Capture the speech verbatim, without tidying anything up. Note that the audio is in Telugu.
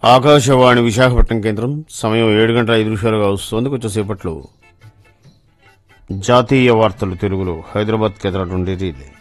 ఆకాశవాణి విశాఖపట్నం కేంద్రం సమయం ఏడు గంటల ఐదు నిమిషాలుగా వస్తుంది. కొంచెం సేపట్లో జాతీయ వార్తలు తెలుగులో హైదరాబాద్ కేంద్రం నుండి రిలే.